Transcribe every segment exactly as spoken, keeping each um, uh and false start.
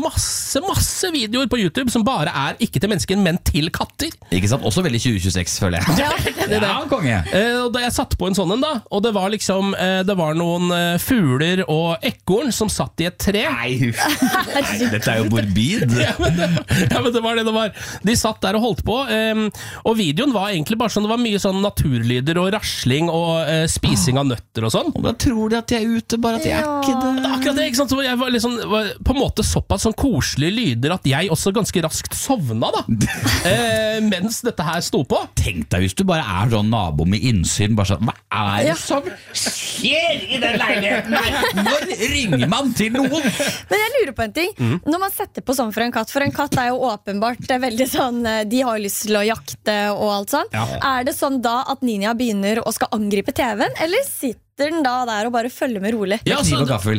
masse, masse videoer på YouTube som bare er ikke til mennesker, men til katter. Ikke sant? Også veldig tjue tjueseks, føler jeg. Ja, det er det. Ja, konge. Eh, og da jeg satt på en sånn en da, og det var liksom, eh, det var noen eh, fugler og ekorn som satt i et tre. Nei, dette er jo morbid. ja, men det, ja, men det var det det var. De satt der og holdt på, eh, og videoen var egentlig bare sånn, det var mye sånn naturlyder og rasling og eh, spising av nøtter og sånn. Og da tror de at de er ute, bare at de er ikke det. Det er akkurat det, ikke sant? Så jeg var, liksom, var på en måte såpass sånn koselige lyder at jeg også ganske raskt sovna da, eh, mens dette her sto på. Tenk deg hvis du bare er sånn nabo med innsyn, bare sånn, hva er det Ja. som skjer i den leiligheten her? Når ringer man til noen? Men jeg lurer på en ting. Mm. Når man setter på sånn for en katt, for en katt er jo åpenbart det er veldig sånn, de har jo lyst til å jakte og alt sånn. Ja. Er det sånn da at Ninja begynner å skal angripe T V-en, eller sitter den da der og bare følger med rolig? Ja, Kniv så- og gaffel.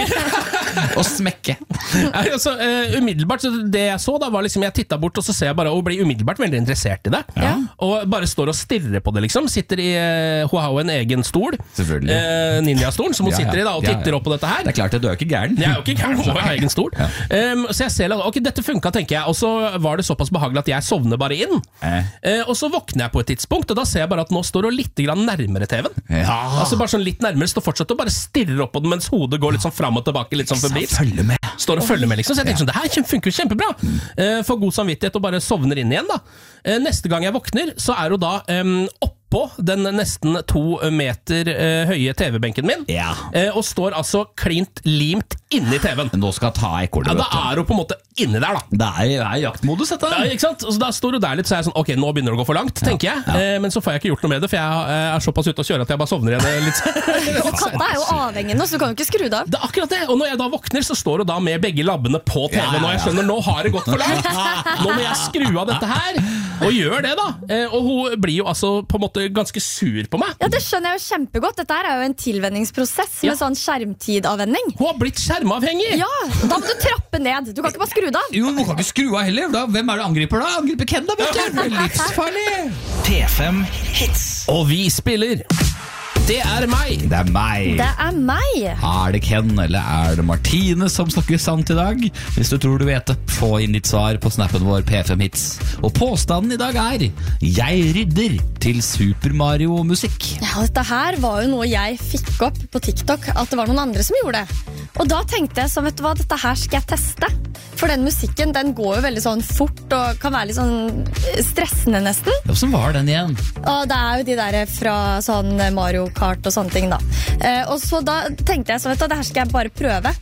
Og smekke. Nei, altså, uh, umiddelbart, så det jeg så da var liksom, jeg tittet bort og så ser jeg bare, og blir umiddelbart veldig interessert i det. Ja. Og bare står og stirrer på det liksom, sitter i, uh, hun har jo en egen stol, Selvfølgelig. uh, ninja-stolen, som hun Ja, ja. sitter i da, og Ja, ja. titter opp på dette her. Det er klart at du er jo ikke gæren. Jeg er jo ikke gæren, hun har egen stol. Um, så jeg ser, ok, dette funket, tenker jeg, og så var det såpass behagelig at jeg sovner bare inn. Eh. Uh, og så våkner jeg på et tidspunkt, og da ser jeg bare at nå står hun litt grann nærmere T V-en. Ja. Altså bare sånn litt nærmere, står fortsatt og bare stirrer opp på den, mens hodet går litt sånn frem og tilbake, litt sånn febrilsk. Følg med. Står og følger med liksom, så jeg tenker sånn, det her kjem- funker jo kjempebra. Eh, Får god samvittighet og bare sovner inn igjen da. Eh, Neste gang jeg våkner, så er hun da um, oppå den nesten to meter eh, høye T V-benken min, Ja. eh, og står altså klint limt inni T V-en. Nå skal jeg ta ekornet, Ja, da vet du. er hun på en måte inni der da. Det er, det er jaktmodus, dette. Ja, ikke sant? Og så da står hun der litt, så er jeg sånn, ok, nå begynner det å gå for langt, tenker jeg. Eh, men så får jeg ikke gjort noe med det, for jeg eh, er såpass ute å kjøre at jeg bare sovner igjen eh, litt. Og katta er jo avhengig nå, så du kan jo ikke skru det av. Det er akkurat det, og når jeg da våkner, så står hun da med begge labbene på T V-en, og jeg skjønner, nå har det gått for langt. Nå må jeg skru av dette her, og gjør det da. Eh, og hun blir jo altså på en måte ganske sur på meg. Ja, det skjønner jeg jo kjempegodt. Dette her er jo en tilvenningsprosess Ja. med sånn skjermtidavvenning. Hun har blitt skjermavhengig. Ja, da må du trappe ned. Du kan ikke bare skru det av. Jo, man kan ikke skru av heller. Da, hvem er det angriper da? Angriper Ken da, vet du. Det er livsfarlig. P fem Hits. Og vi spiller. Det er meg. Det er meg. Det er meg. Er det Ken, eller er det Martine som snakker sant i dag? Hvis du tror du vet det, få inn ditt svar på snappen vår P fem Hits. Og påstanden i dag er: jeg rydder til Super Mario-musikk. Ja, dette her var jo noe jeg fikk opp på TikTok, at det var noen andre som gjorde det. Og da tenkte jeg så, vet du hva, dette her skal jeg teste. For den musikken, den går jo veldig sånn fort og kan være litt sånn stressende nesten. Hvordan var den igjen? Og det er jo de der fra sånn Mario Kart og sånne ting da. Eh, og så da tenkte jeg så, vet du, det her skal jeg bare prøve.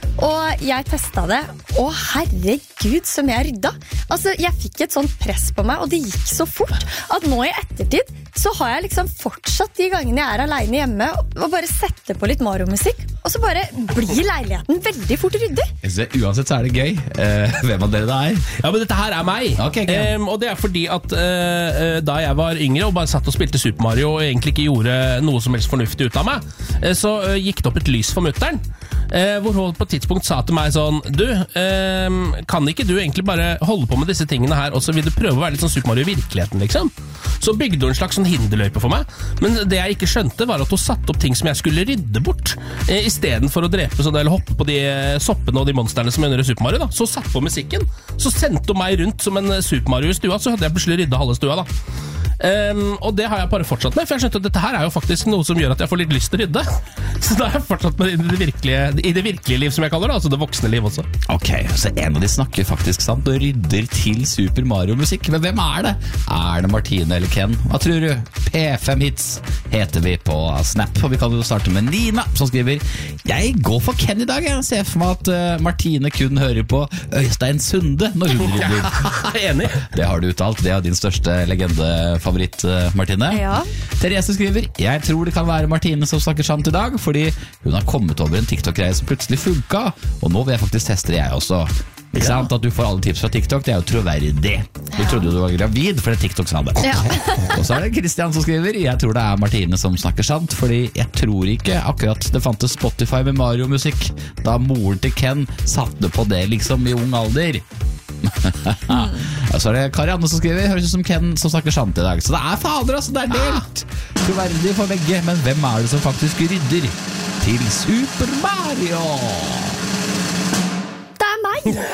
Og jeg testet det, og herregud som jeg rydda. Altså, jeg fikk et sånt press på meg, og det gikk så fort, at nå i ettertid, så har jeg liksom fortsatt de gangene jeg er alene hjemme, og bare setter på litt Mario-musikk, og så bare blir leiligheten veldig fort ryddig. Så uansett så er det gøy. Eh, hvem av dere det er? Ja, men dette her er meg. Ok, ok. Em, og det er fordi at eh, da jeg var yngre og bare satt og spilte Super Mario og egentlig ikke gjorde noe som helst fornuftig ut av meg, eh, så eh, gikk det opp et lys for mutteren. Eh, hvor hun på et tidspunkt sa til meg sånn: Du, eh, kan ikke du egentlig bare holde på med disse tingene her, og så vil du prøve å være litt sånn Super Mario i virkeligheten, liksom? Så bygde hun en slags sånn hinderløype for meg. Men det jeg ikke skjønte, var at hun satte opp ting som jeg skulle rydde bort, eh, i stedet for å drepe sånn, eller hoppe på de eh, soppene og de monsterne som under Super Mario. Da. Så satt på musikken, så sendte hun meg rundt som en Super Mario i stua, så hadde jeg plutselig rydda halve stua. Da. Um, og det har jeg bare fortsatt med, for jeg skjønte at dette her er jo faktisk noe som gjør at jeg får litt lyst til å rydde. Så da har jeg fortsatt med i det virkelige, i det virkelige liv, som jeg kaller det, altså det voksne liv også. Ok, så en av de snakker faktisk sant og rydder til Super Mario-musikk. Men hvem er det? Er det Martine eller Ken? Hva tror du? P fem Hits heter vi på Snap, og vi kan jo starte med Nina, som skriver: jeg går for Ken i dag. Jeg ser for meg at uh, Martine kun hører på Øystein Sunde når hun rydder. Enig. Det har du uttalt, det er din største legendefavoritt, uh, Martine. Ja. Therese skriver: jeg tror det kan være Martine som snakker sant i dag, fordi hun har kommet over en TikTok-greie som plutselig funka, og nå vil jeg faktisk teste det jeg også. Ikke sant? At du får alle tips fra TikTok, det er jo troverdig. Du trodde jo du var gravid, for det er TikTok sa det. Ja. Og så er det Christian som skriver: jeg tror det er Martine som snakker sant, fordi jeg tror ikke akkurat det fantes Spotify med Mario-musikk da moren til Ken satte på det liksom i ung alder. Og så er det Karianne som skriver: høres ut som Ken som snakker sant i dag. Så det er fader, altså, det er delt troverdig for begge. Men hvem er det som faktisk rydder til Super Mario? Det er meg!